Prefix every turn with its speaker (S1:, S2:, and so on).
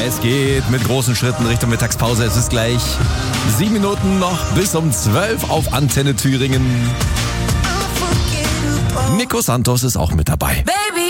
S1: Es geht mit großen Schritten Richtung Mittagspause. Es ist gleich 7 Minuten noch bis um 12 auf Antenne Thüringen. Nico Santos ist auch mit dabei.